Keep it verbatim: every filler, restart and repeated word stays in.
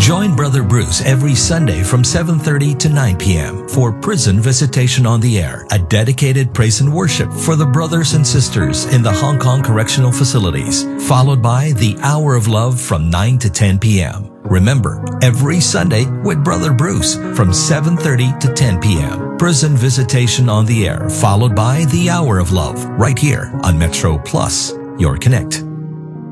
Join Brother Bruce every Sunday from seven thirty to nine p.m. for Prison Visitation on the Air, a dedicated praise and worship for the brothers and sisters in the Hong Kong correctional facilities, followed by the Hour of Love from nine to ten p.m. Remember, every Sunday with Brother Bruce from seven thirty to ten p.m. Prison Visitation on the Air, followed by the Hour of Love, right here on Metro Plus, your Connect.